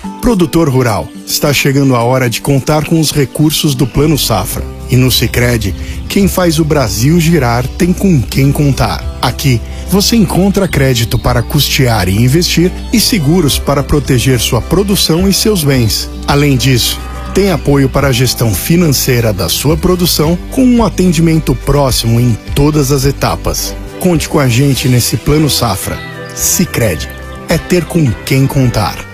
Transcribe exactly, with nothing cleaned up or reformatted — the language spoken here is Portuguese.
Produtor rural, está chegando a hora de contar com os recursos do Plano Safra. E no Sicredi, quem faz o Brasil girar tem com quem contar. Aqui, você encontra crédito para custear e investir e seguros para proteger sua produção e seus bens. Além disso, tem apoio para a gestão financeira da sua produção com um atendimento próximo em todas as etapas. Conte com a gente nesse Plano Safra. Sicredi, é ter com quem contar.